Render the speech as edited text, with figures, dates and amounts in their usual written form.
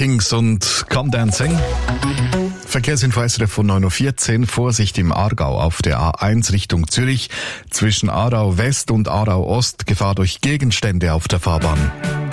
Kings und Come Dancing. Verkehrsinfo SRF von 9.14 Uhr. Vorsicht im Aargau auf der A1 Richtung Zürich. Zwischen Aarau West und Aarau Ost Gefahr durch Gegenstände auf der Fahrbahn.